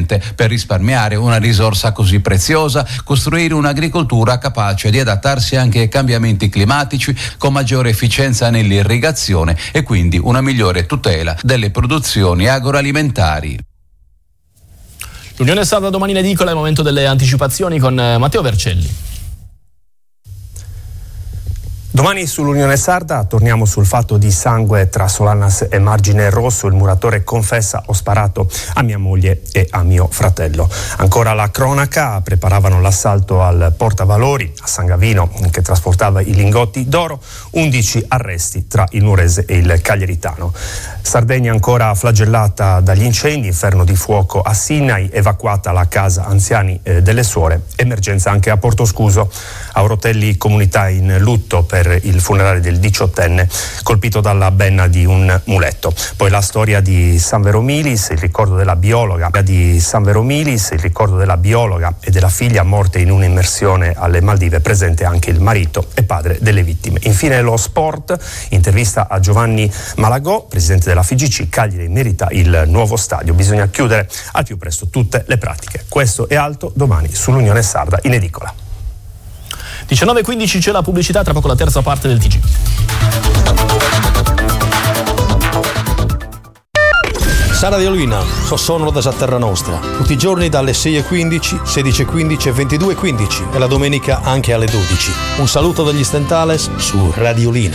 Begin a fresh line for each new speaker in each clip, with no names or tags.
urgente per risparmiare una risorsa così preziosa, costruire un'agricoltura capace di adattarsi anche ai cambiamenti climatici con maggiore efficienza nell'irrigazione e quindi una migliore tutela delle produzioni agroalimentari.
L'Unione Sarda domani in edicola, è il momento delle anticipazioni con Matteo Vercelli.
Domani sull'Unione Sarda torniamo sul fatto di sangue tra Solanas e Margine Rosso. Il muratore confessa: ho sparato a mia moglie e a mio fratello. Ancora la cronaca: preparavano l'assalto al portavalori a San Gavino che trasportava i lingotti d'oro. 11 arresti tra il Nuorese e il Cagliaritano. Sardegna ancora flagellata dagli incendi, inferno di fuoco a Sinai, evacuata la casa anziani delle Suore, emergenza anche a Portoscuso. A Orotelli comunità in lutto per il funerale del 18enne colpito dalla benna di un muletto. Poi la storia di San Veromilis, il ricordo della biologa e della figlia morte in un'immersione alle Maldive, presente anche il marito e padre delle vittime. Infine lo sport, intervista a Giovanni Malagò, presidente della FIGC. Cagliari merita il nuovo stadio, bisogna chiudere al più presto tutte le pratiche. Questo e altro domani sull'Unione Sarda in edicola.
19:15 c'è la pubblicità, tra poco la terza parte del TG.
Sara di Olina, sono da Terra Nostra, tutti i giorni dalle 6:15, 16:15 e 22:15 e la domenica anche alle 12. Un saluto dagli Stentales su Radio Olina.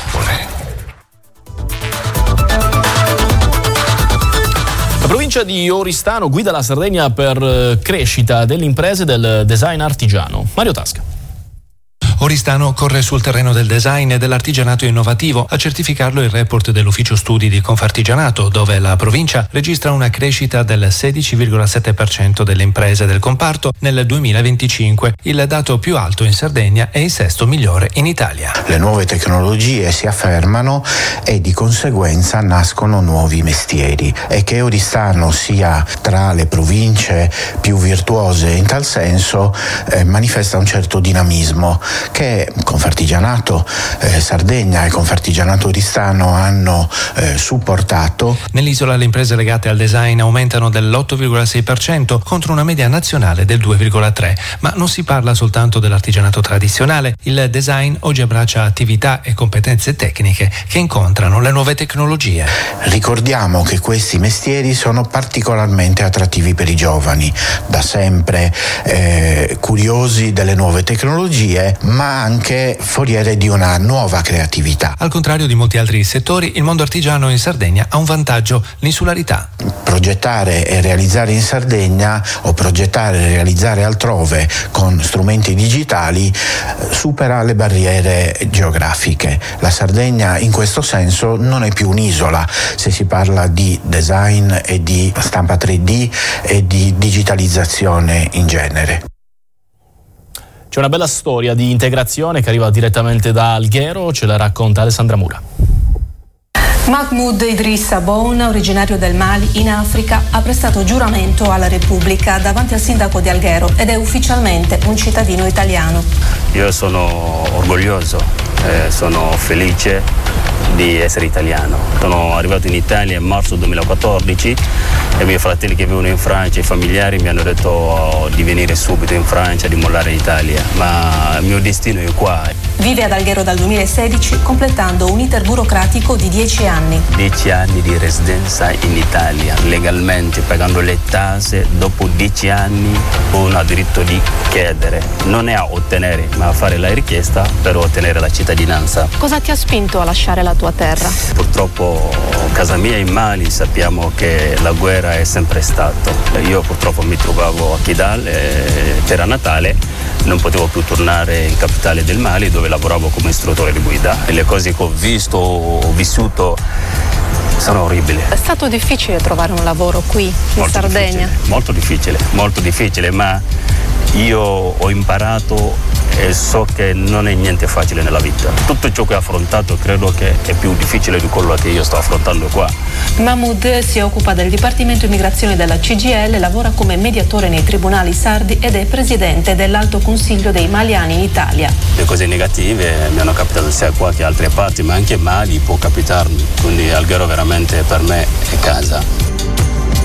La provincia di Oristano guida la Sardegna per crescita delle imprese del design artigiano. Mario Tasca.
Oristano corre sul terreno del design e dell'artigianato innovativo, a certificarlo il report dell'Ufficio Studi di Confartigianato, dove la provincia registra una crescita del 16,7% delle imprese del comparto nel 2025, il dato più alto in Sardegna e il sesto migliore in Italia.
Le nuove tecnologie si affermano e di conseguenza nascono nuovi mestieri, e che Oristano sia tra le province più virtuose in tal senso manifesta un certo dinamismo che Confartigianato Sardegna e Confartigianato Oristano hanno supportato.
Nell'isola le imprese legate al design aumentano dell'8,6% contro una media nazionale del 2,3%, ma non si parla soltanto dell'artigianato tradizionale. Il design oggi abbraccia attività e competenze tecniche che incontrano le nuove tecnologie.
Ricordiamo che questi mestieri sono particolarmente attrattivi per i giovani, da sempre curiosi delle nuove tecnologie, ma anche foriere di una nuova creatività.
Al contrario di molti altri settori, il mondo artigiano in Sardegna ha un vantaggio: l'insularità.
Progettare e realizzare in Sardegna o progettare e realizzare altrove con strumenti digitali supera le barriere geografiche. La Sardegna in questo senso non è più un'isola se si parla di design e di stampa 3D e di digitalizzazione in genere.
C'è una bella storia di integrazione che arriva direttamente da Alghero, ce la racconta Alessandra Mura.
Mahmoud Idriss Aboun, originario del Mali, in Africa, ha prestato giuramento alla Repubblica davanti al sindaco di Alghero ed è ufficialmente un cittadino italiano.
Io sono orgoglioso, sono felice di essere italiano. Sono arrivato in Italia in marzo 2014 e i miei fratelli che vivono in Francia, i familiari, mi hanno detto di venire subito in Francia, di mollare l'Italia, ma il mio destino è qua.
Vive ad Alghero dal 2016, completando un iter burocratico di 10 anni.
10 anni di residenza in Italia, legalmente, pagando le tasse. Dopo 10 anni uno ha diritto di chiedere, non è a ottenere, ma a fare la richiesta per ottenere la cittadinanza.
Cosa ti ha spinto a lasciare la tua terra?
Purtroppo casa mia in Mali, sappiamo che la guerra è sempre stata. Io purtroppo mi trovavo a Kidal, era Natale, non potevo più tornare in capitale del Mali dove lavoravo come istruttore di guida, e le cose che ho visto, ho vissuto sono orribili.
È stato difficile trovare un lavoro qui in Sardegna?
Molto difficile, ma io ho imparato e so che non è niente facile nella vita. Tutto ciò che ho affrontato credo che è più difficile di quello che io sto affrontando qua.
Mahmoud si occupa del Dipartimento Immigrazione della CGIL, lavora come mediatore nei tribunali sardi ed è presidente dell'Alto Consiglio dei Maliani in Italia.
Le cose negative mi hanno capitato sia qua che altre parti, ma anche Mali può capitarmi, quindi Alghero veramente per me è casa.